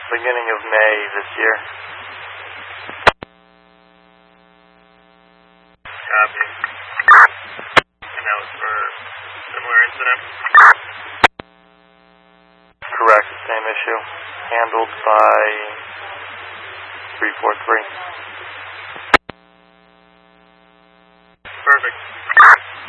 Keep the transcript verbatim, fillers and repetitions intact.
Beginning of May this year. Copy. And that was for similar incident? Correct, same issue. Handled by three four three. Perfect.